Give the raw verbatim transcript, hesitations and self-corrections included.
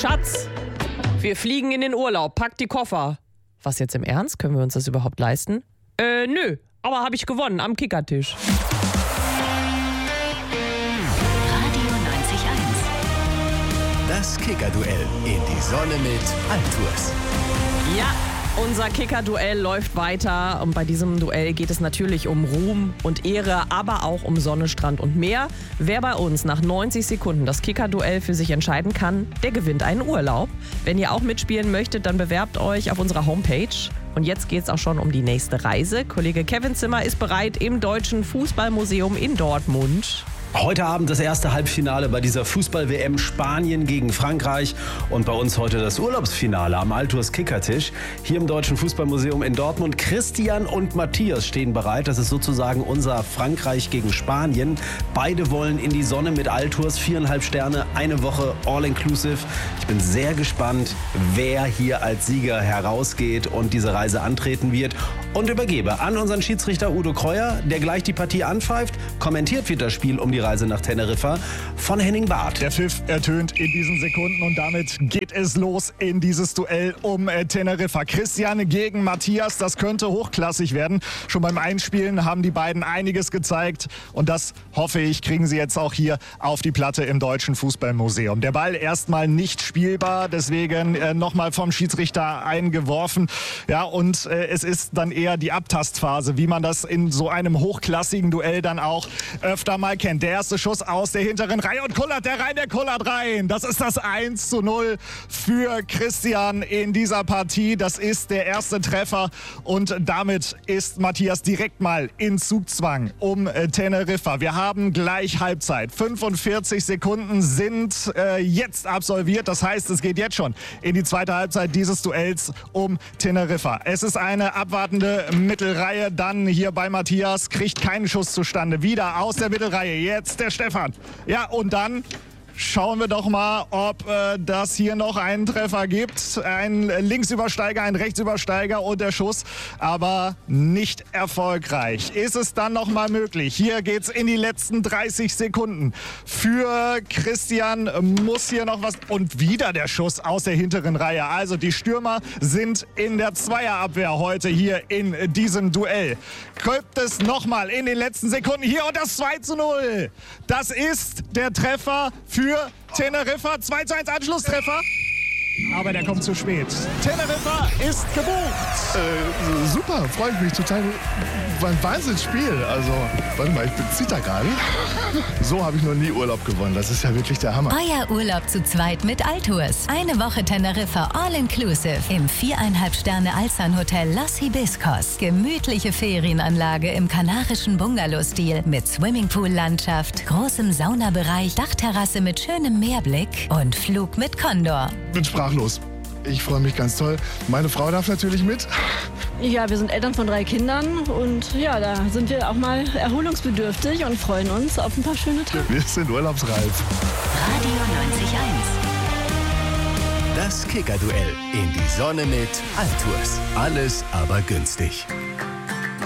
Schatz, wir fliegen in den Urlaub, pack die Koffer. Was jetzt im Ernst? Können wir uns das überhaupt leisten? Äh, nö, aber habe ich gewonnen am Kickertisch. Radio neunzig Komma eins. Das Kicker-Duell in die Sonne mit Altours. Ja, unser Kicker-Duell läuft weiter und bei diesem Duell geht es natürlich um Ruhm und Ehre, aber auch um Sonne, Strand und Meer. Wer bei uns nach neunzig Sekunden das Kicker-Duell für sich entscheiden kann, der gewinnt einen Urlaub. Wenn ihr auch mitspielen möchtet, dann bewerbt euch auf unserer Homepage. Und jetzt geht es auch schon um die nächste Reise. Kollege Kevin Zimmer ist bereit im Deutschen Fußballmuseum in Dortmund. Heute Abend das erste Halbfinale bei dieser Fußball-W M Spanien gegen Frankreich und bei uns heute das Urlaubsfinale am Altours Kickertisch. Hier im Deutschen Fußballmuseum in Dortmund. Christian und Matthias stehen bereit. Das ist sozusagen unser Frankreich gegen Spanien. Beide wollen in die Sonne mit Altours. Viereinhalb Sterne, eine Woche all-inclusive. Ich bin sehr gespannt, wer hier als Sieger herausgeht und diese Reise antreten wird. Und übergebe an unseren Schiedsrichter Udo Kreuer, der gleich die Partie anpfeift. Kommentiert wird das Spiel um die Reise nach Teneriffa von Henning Barth. Der Pfiff ertönt in diesen Sekunden und damit geht es los in dieses Duell um äh, Teneriffa. Christian gegen Matthias, das könnte hochklassig werden. Schon beim Einspielen haben die beiden einiges gezeigt und das, hoffe ich, kriegen sie jetzt auch hier auf die Platte im Deutschen Fußballmuseum. Der Ball erstmal nicht spielbar, deswegen äh, nochmal vom Schiedsrichter eingeworfen. Ja, und äh, es ist dann eher die Abtastphase, wie man das in so einem hochklassigen Duell dann auch öfter mal kennt. Der erste Schuss aus der hinteren Reihe und kullert der rein, der kullert rein. Das ist das eins zu null für Christian in dieser Partie. Das ist der erste Treffer und damit ist Matthias direkt mal in Zugzwang um äh, Teneriffa. Wir haben gleich Halbzeit. fünfundvierzig Sekunden sind äh, jetzt absolviert. Das heißt, es geht jetzt schon in die zweite Halbzeit dieses Duells um Teneriffa. Es ist eine abwartende Mittelreihe. Dann hier bei Matthias kriegt keinen Schuss zustande. Wieder aus der Mittelreihe. Jetzt der Stefan. Ja, und dann schauen wir doch mal, ob äh, das hier noch einen Treffer gibt. Ein Linksübersteiger, ein Rechtsübersteiger und der Schuss, aber nicht erfolgreich. Ist es dann noch mal möglich? Hier geht's in die letzten dreißig Sekunden. Für Christian muss hier noch was und wieder der Schuss aus der hinteren Reihe. Also die Stürmer sind in der Zweierabwehr heute hier in diesem Duell. Kommt es noch mal in den letzten Sekunden hier und das zwei zu null. Das ist der Treffer für Für Teneriffa, zwei zu eins Anschlusstreffer. Aber der kommt zu spät. Teneriffa ist gebucht. Äh, super, freue ich mich total. War ein Wahnsinnsspiel. Also, warte mal, ich bin zitter gerade. So habe ich noch nie Urlaub gewonnen. Das ist ja wirklich der Hammer. Euer Urlaub zu zweit mit Altours. Eine Woche Teneriffa all-inclusive im viereinhalb Sterne Alzan Hotel Los Hibiscos. Gemütliche Ferienanlage im kanarischen Bungalow-Stil mit Swimmingpool-Landschaft, großem Saunabereich, Dachterrasse mit schönem Meerblick und Flug mit Condor. Bin sprachlos. Ich freue mich ganz toll. Meine Frau darf natürlich mit. Ja, wir sind Eltern von drei Kindern und ja, da sind wir auch mal erholungsbedürftig und freuen uns auf ein paar schöne Tage. Wir sind urlaubsreif. Radio neunzig Komma eins. Das Kicker-Duell in die Sonne mit Altours. Alles aber günstig.